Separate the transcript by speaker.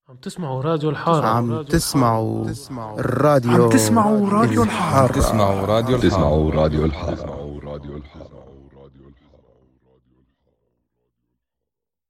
Speaker 1: عم تسمعوا راديو الحارة.
Speaker 2: عم تسمعوا الراديو
Speaker 3: عم تسمعوا راديو الحارة.
Speaker 2: الحارة.
Speaker 4: تسمعوا راديو الحارة.
Speaker 5: تسمعوا راديو الحارة.